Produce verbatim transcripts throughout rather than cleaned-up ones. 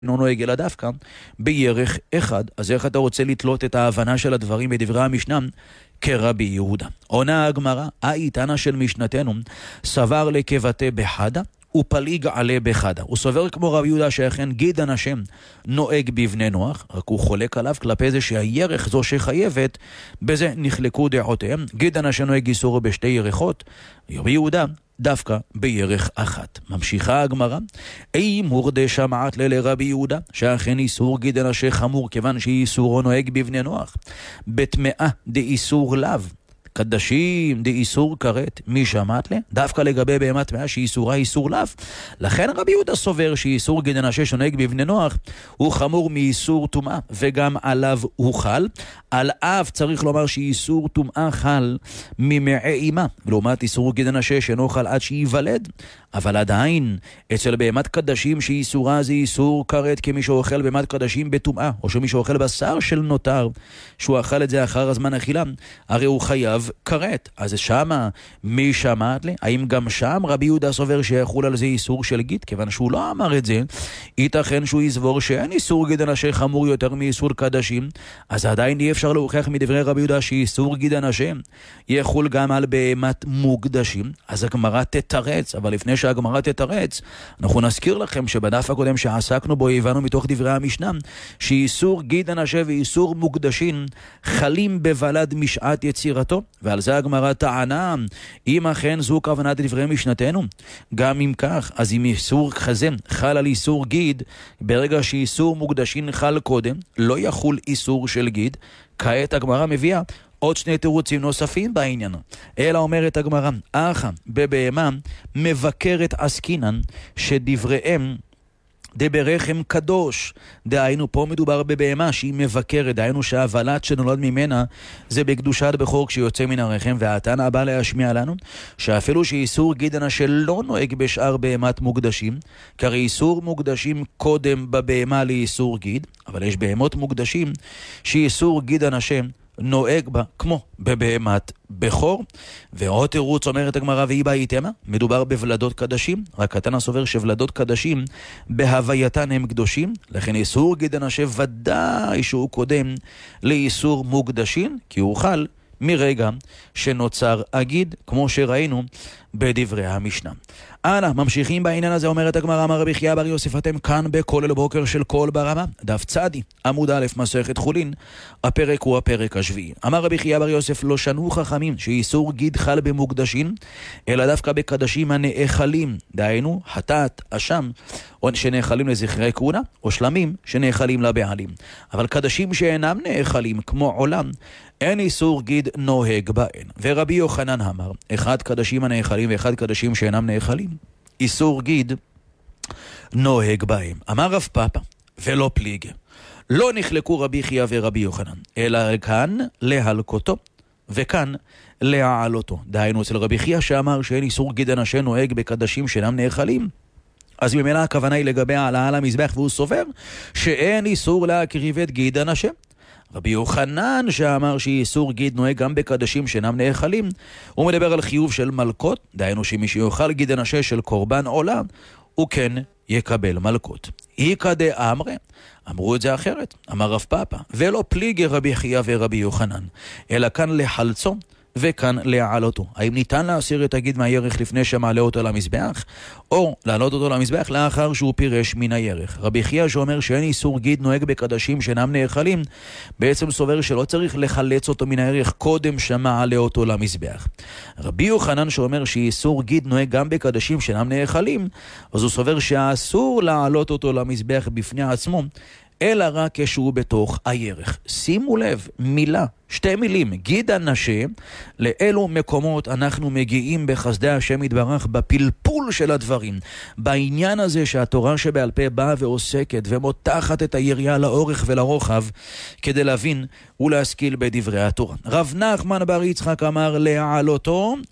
לא נוהג אלא דווקא בירך אחד. אז איך אתה רוצה לתלות את ההבנה של הדברים בדברי המשנה כרבי יהודה? עונה הגמרא, האיתנה של משנתנו סבר לקבטה בחדה ופליג עלה בחדה. הוא סובר כמו רבי יהודה שאכן גיד אנשים נוהג בבני נוח, רק הוא חולק עליו כלפי זה שהירך זו שחייבת, בזה נחלקו דעותיהם. גיד אנשים נוהג איסור בשתי ירחות, רבי יהודה דווקא בירך אחת. ממשיכה הגמרא, אי מורדה שמעת לרבי יהודה שאכן איסור גיד אנשי חמור כיוון שאיסורו נוהג בבני נוח בתמאה דאיסור לאו קדשים דאיסור כרת. מי שמעת לה? דווקא לגבי בהמה טמאה שאיסורה איסור לאו. לכן רבי יהודה סובר שאיסור גיד אנשי שנוהג בבני נוח הוא חמור מאיסור טומאה וגם עליו הוא חל. על אף צריך לומר שאיסור טומאה חל ממעי אימה, ולעומת איסור גיד אנשי שאינו חל עד שייוולד. אבל עדיין אצל בהמת קדשים שאיסורה זה איסור כרת כמי שאוכל בהמת קדשים בטומאה, או שמי שאוכל בשר של נותר שהוא אכל את זה אחר הזמן אכילה, הרי הוא חייב כרת. אז שמה מי שמעת לי? האם גם שם רבי יהודה סובר שיחול על זה איסור של גיד? כיוון שהוא לא אמר את זה, ייתכן שהוא יסבור שאין איסור גיד אנשי חמור יותר מאיסור קדשים, אז עדיין אי אפשר להוכיח מדברי רבי יהודה שאיסור גיד אנשי יחול גם על בהמת מוקדשים. אז הגמרא תתרץ, אבל לפני שהגמרא תתרץ, אנחנו נזכיר לכם שבדף הקודם שעסקנו בו הבנו מתוך דברי המשנה שאיסור גיד אנשי ואיסור מוקדשים חלים בבלד משעת יצירתו, ועל זה הגמרא טענה, אם אכן זו כוונת דברי משנתנו, גם אם כך, אז אם איסור כזה חל על איסור גיד, ברגע שאיסור מוקדשים חל קודם, לא יחול איסור של גיד. כעת הגמרא מביאה עוד שני תירוצים נוספים בעניין. אלא אומרת הגמרא, אחא בבהמה מבקרת עסקינן שדבריהם דברחם קדוש. דהיינו פה מדובר בבהמה שהיא מבקרת, דהיינו שהוולד שנולד ממנה זה בקדושת בכור כשיוצא מן הרחם. והתנא בא להשמיע לנו שאפילו שאיסור גיד אנשי לא נוהג בשאר בהמת מוקדשים, כי איסור מוקדשים קודם בבהמה לאיסור גיד, אבל יש בהמות מוקדשים שאיסור גיד אנשי נוהג בה כמו בבהמת בכור. ועוד תירוץ אומרת הגמרא, והיא בה איתמה, מדובר בוולדות קדשים, רק התנא סובר שוולדות קדשים בהווייתן הם קדושים, לכן איסור גיד אנשי ודאי שהוא קודם לאיסור מוקדשים, כי הוא חל מרגע שנוצר הגיד, כמו שראינו בדברי המשנה. אנא, ממשיכים בעניין הזה. אומרת הגמרא, אמר רבי חייא בר יוסף, אתם כאן בכולל בוקר של קול ברמה, דף צדי, עמוד א', מסכת חולין, הפרק הוא הפרק השביעי. אמר רבי חייא בר יוסף, לא שנו חכמים שאיסור גיד חל במוקדשים, אלא דווקא בקדשים הנאכלים, דהיינו חטאת, אשם, או שנאכלים לזכרי כהונה, או שלמים שנאכלים לבעלים. אבל קדשים שאינם נאכלים, כמו עולם, אין איסור גיד נוהג בהן. ורבי יוחנן אמר, אחד קדשים הנאכלים ואחד קדשים שאינם נאכלים, איסור גיד נוהג בהם. אמר רב פאפא ולא פליגה, לא נחלקו רבי חייא ורבי יוחנן, אלא כאן להלקותו וכאן להעלותו. דהיינו אצל רבי חייא שאמר שאין איסור גיד אנשי נוהג בקדשים שאינם נאכלים, אז ממילא הכוונה היא לגבי העלאה על המזבח, והוא סובר שאין איסור להקריב את גיד אנשי. רבי יוחנן שאמר שאיסור גיד נוהג גם בקדשים שאינם נאכלים, הוא מדבר על חיוב של מלכות, דהיינו שמי שיאכל גיד אנשי של קורבן עולה, הוא כן יקבל מלכות. איקא דאמרי, אמרו את זה אחרת, אמר רב פאפא, ולא פליגי רבי חייא ורבי יוחנן, אלא כאן לחלצו וכאן להעלותו. האם ניתן להסיר את הגיד מהירך לפני שמעלה אותו למזבח, או להעלות אותו למזבח לאחר שהוא פירש מן הירך? רבי חייא שאומר שאין איסור גיד נוהג בקדשים שאינם נאכלים, בעצם סובר שלא צריך לחלץ אותו מן הירך קודם שמעלה אותו למזבח. רבי יוחנן שאומר שאיסור גיד נוהג גם בקדשים שאינם נאכלים, אז הוא סובר שאסור להעלות אותו למזבח בפני עצמו, אלא רק כשהוא בתוך הירך. שימו לב, מילה, שתי מילים, גיד אנשי, לאלו מקומות אנחנו מגיעים בחסדי השם יתברך בפלפול של הדברים, בעניין הזה שהתורה שבעל פה באה ועוסקת ומותחת את היריעה לאורך ולרוחב כדי להבין ולהשכיל בדברי התורה. רב נחמן בר יצחק אמר להעלותו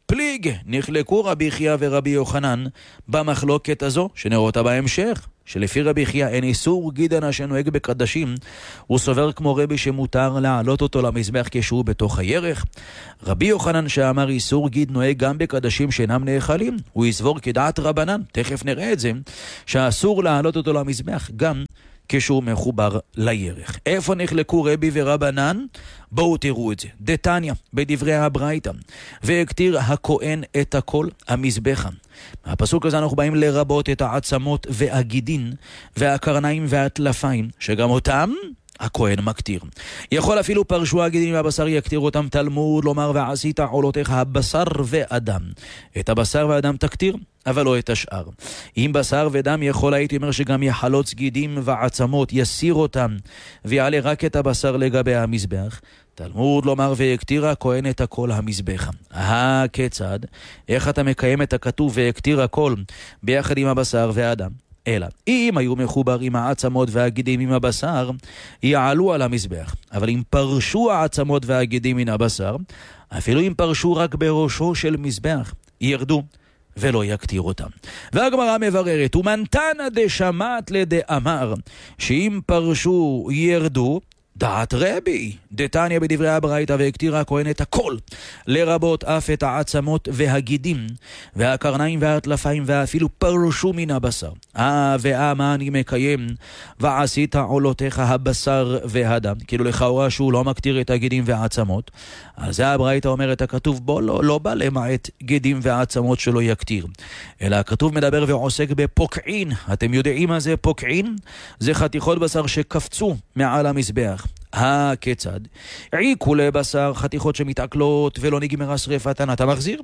פליג, נחלקו רבי חייא ורבי יוחנן במחלוקת הזו, שנראה אותה בהמשך, שלפי רבי חייא אין איסור גידנה שנוהג בקדשים, הוא סובר כמו רבי שמותר להעלות אותו למזבח כשהוא בתוך הירך. רבי יוחנן שאמר איסור גיד נוהג גם בקדשים שאינם נאכלים, הוא יסבור כדעת רבנן, תכף נראה את זה, שאסור להעלות אותו למזבח גם כשהוא מחובר לירך. איפה נחלקו רבי ורבנן? בואו תראו את זה. דתניא, בדברי הברייתא, והקטיר הכהן את הכל המזבחה. מהפסוק הזה אנחנו באים לרבות את העצמות והגידין והקרניים והטלפיים, שגם אותם הכהן מקטיר. יכול אפילו פרשו הגידין והבשר יקטיר אותם תלמוד, לומר ועשית עולותיך הבשר ואדם. את הבשר והאדם תקטיר, אבל לא את השאר. אם בשר ודם יכול, הייתי אומר שגם יחלוץ גידים ועצמות, יסיר אותם, ויעלה רק את הבשר לגבי המזבח. תלמוד לומר ויקטיר הכהן את הכל המזבחה. הכיצד? איך אתה מקיים את הכתוב ויקטיר הכל ביחד עם הבשר והאדם? אלא, אם היו מחוברים העצמות והגידים עם הבשר, יעלו על המזבח. אבל אם פרשו העצמות והגידים מן הבשר, אפילו אם פרשו רק בראשו של מזבח, ירדו ולא יקטיר אותם. והגמרא מבררת, ומנתנא דשמט לדאמר, שאם פרשו ירדו, דעת רבי, דתניא בדברי הברייתא, והקטיר הכהן את הכל, לרבות אף את העצמות והגידים, והקרניים והטלפיים, ואפילו פרשו מן הבשר. אה, ואה, מה אני מקיים? ועשית עולותיך הבשר והדם. כאילו לכאורה שהוא לא מקטיר את הגידים והעצמות. על זה הברייתא אומרת הכתוב, בו לא, לא בא למעט גידים והעצמות שלא יקטיר. אלא הכתוב מדבר ועוסק בפוקעין. אתם יודעים מה זה פוקעין? זה חתיכות בשר שקפצו מעל המזבח. הכיצד? עיקו לבשר, חתיכות שמתעכלות ולא נגמרה שריפתן, אתה מחזיר?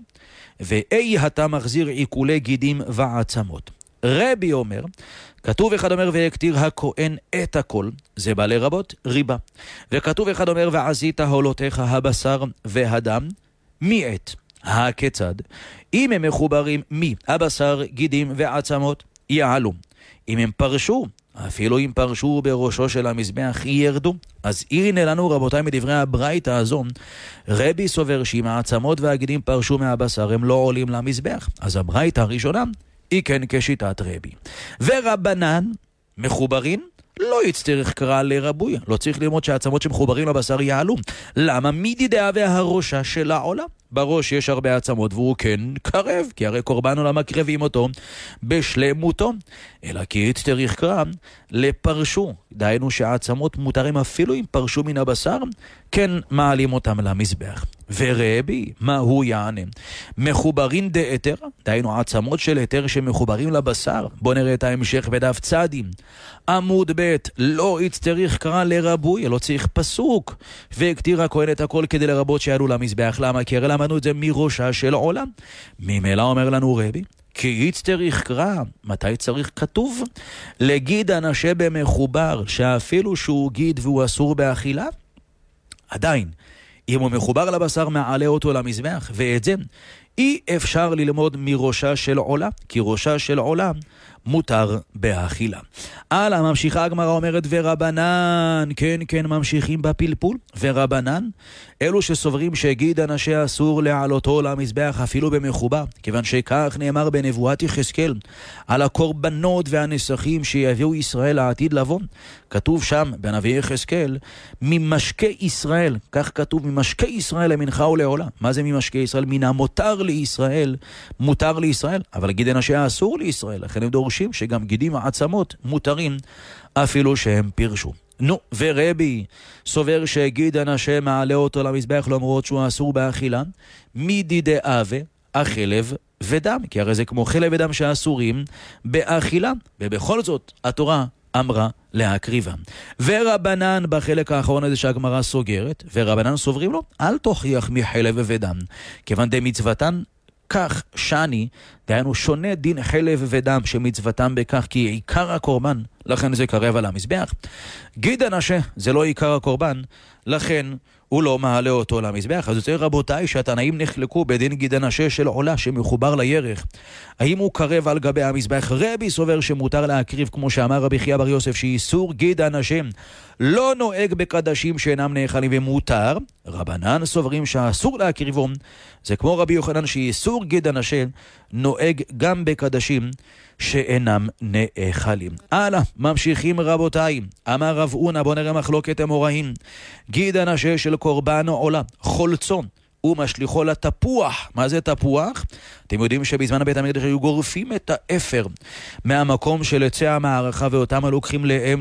ואי אתה מחזיר עיקולי גידים ועצמות. רבי אומר, כתוב אחד אומר ויקטיר הכהן את הכל, זה בא לרבות ריבה. וכתוב אחד אומר ועשית עולותיך הבשר והדם, מי את? הכיצד? אם הם מחוברים מי? הבשר, גידים ועצמות, יעלו. אם הם פרשו, אפילו אם פרשו בראשו של המזבח, ירדו. אז הנה לנו רבותיי מדברי הברייתא הזו, רבי סובר שאם העצמות והגידים פרשו מהבשר, הם לא עולים למזבח. אז הברייתא הראשונה היא כן כשיטת רבי. ורבנן מחוברים, לא יצטרך קרא לרבוי. לא צריך ללמוד שהעצמות שמחוברים לבשר יעלו. למה? מידידיה והראשה של העולם. בראש יש הרבה עצמות והוא כן קרב, כי הרי קורבן עולם מקרבים אותו בשלמותו. אלא כי יצטרך קרא לפרשו. דהיינו שהעצמות מותרים אפילו אם פרשו מן הבשר, כן מעלים אותם למזבח. ורבי, מה הוא יענה? מחוברים דאתר, דהיינו עצמות של אתר שמחוברים לבשר. בוא נראה את ההמשך בדף צדים. עמוד ב' לא יצטרך קרא לרבוי, לא צריך פסוק. והקטיר הכהן את הכל כדי לרבות שיעלו למזבח. למה? כי הרי למדנו את זה מראשה של עולם. ממילא אומר לנו רבי, כי יצטרך קרא, מתי צריך כתוב? לגיד אנשה במחובר, שאפילו שהוא גיד והוא אסור באכילה, עדיין, אם הוא מחובר לבשר מעלה אותו למזבח, ואת זה אי אפשר ללמוד מראשה של עולה, כי ראשה של עולה מותר באכילה. הלאה, ממשיכה הגמרא אומרת, ורבנן, כן כן ממשיכים בפלפול, ורבנן, אלו שסוברים שהגיד אנשי אסור להעלותו למזבח אפילו במחובר, כיוון שכך נאמר בנבואת יחזקאל, על הקורבנות והנסכים שיביאו ישראל לעתיד לבוא. כתוב שם בנביא יחזקאל, ממשקי ישראל, כך כתוב, ממשקי ישראל למנחה ולעולה. מה זה ממשקי ישראל? מן המותר לישראל, מותר לישראל, אבל גיד אנשי אסור לישראל, לכן הם דורשים שגם גידים העצמות מותרים אפילו שהם פירשו. נו, ורבי סובר שגיד אנשי מעלה אותו למזבח למרות שהוא אסור באכילה, מדידי אבה, החלב ודם, כי הרי זה כמו חלב ודם שאסורים באכילה, ובכל זאת התורה אמרה להקריבם. ורבנן בחלק האחרון הזה שהגמרא סוגרת, ורבנן סוברים לו, אל תוכיח מחלב ודם, כיוון דמצוותן כך שני, דהיינו שונה דין חלב ודם שמצוותם בכך, כי עיקר הקורבן לכן זה קרב על המזבח. גיד הנשה, זה לא עיקר הקורבן, לכן הוא לא מעלה אותו למזבח. אז יוצא רבותיי שהתנאים נחלקו בדין גיד הנשה של עולה שמחובר לירך. האם הוא קרב על גבי המזבח? רבי סובר שמותר להקריב, כמו שאמר רבי חייא בר יוסף, שאיסור גיד הנשה לא נוהג בקדשים שאינם נאכלים ומותר. רבנן סוברים שאסור להקריבו. זה כמו רבי יוחנן שאיסור גיד הנשה נוהג גם בקדשים שאינם נאכלים. הלאה, ממשיכים רבותיי. אמר רב אונה, בוא נראה מחלוקת אמוראים. גיד הנשה של קורבן עולה, חולצון, ומשליחו לתפוח. מה זה תפוח? אתם יודעים שבזמן בית המקדש היו גורפים את האפר מהמקום של עצי המערכה, ואותם הלוקחים לאם